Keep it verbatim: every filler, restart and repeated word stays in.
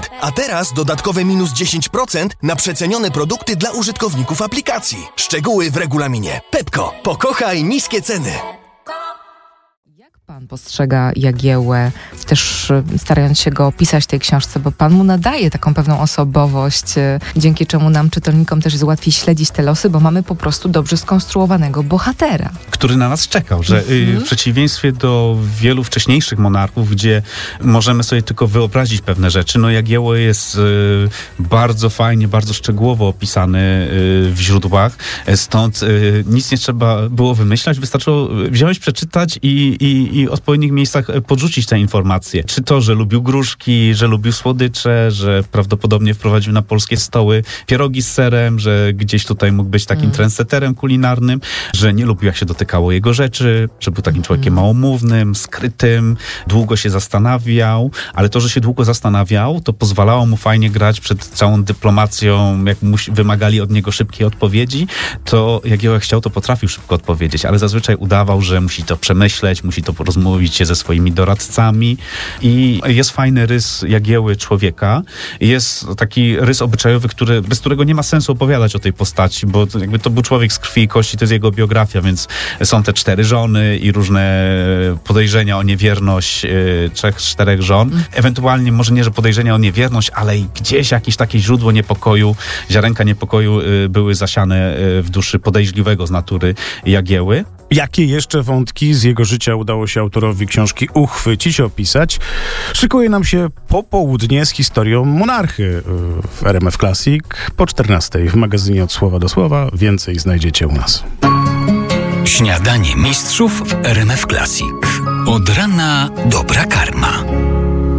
A teraz dodatkowe minus dziesięć procent na przecenione produkty dla użytkowników aplikacji. Szczegóły w regulaminie. Pepko. Pokochaj niskie ceny. Pan postrzega Jagiełłę, też starając się go opisać w tej książce, bo pan mu nadaje taką pewną osobowość, dzięki czemu nam, czytelnikom, też jest łatwiej śledzić te losy, bo mamy po prostu dobrze skonstruowanego bohatera. Który na nas czekał, że mm-hmm. w przeciwieństwie do wielu wcześniejszych monarchów, gdzie możemy sobie tylko wyobrazić pewne rzeczy, no Jagiełło jest y, bardzo fajnie, bardzo szczegółowo opisany y, w źródłach, stąd y, nic nie trzeba było wymyślać, wystarczyło wziąć, przeczytać i, i, i w odpowiednich miejscach podrzucić te informacje. Czy to, że lubił gruszki, że lubił słodycze, że prawdopodobnie wprowadził na polskie stoły pierogi z serem, że gdzieś tutaj mógł być takim mm. trendseterem kulinarnym, że nie lubił, jak się dotykało jego rzeczy, że był takim człowiekiem mm. małomównym, skrytym, długo się zastanawiał, ale to, że się długo zastanawiał, to pozwalało mu fajnie grać przed całą dyplomacją, jak mu wymagali od niego szybkiej odpowiedzi, to jak Jagiełła chciał, to potrafił szybko odpowiedzieć, ale zazwyczaj udawał, że musi to przemyśleć, musi to porozmówić się ze swoimi doradcami i jest fajny rys Jagiełły człowieka. Jest taki rys obyczajowy, który, bez którego nie ma sensu opowiadać o tej postaci, bo to, jakby to był człowiek z krwi i kości, to jest jego biografia, więc są te cztery żony i różne podejrzenia o niewierność yy, trzech, czterech żon. Ewentualnie może nie, że podejrzenia o niewierność, ale i gdzieś jakieś takie źródło niepokoju, ziarenka niepokoju yy, były zasiane yy, w duszy podejrzliwego z natury Jagiełły. Jakie jeszcze wątki z jego życia udało się autorowi książki uchwycić, opisać? Szykuje nam się popołudnie z historią monarchy w R M F Classic po czternastej w magazynie Od Słowa do Słowa. Więcej znajdziecie u nas. Śniadanie mistrzów w R M F Classic. Od rana dobra karma.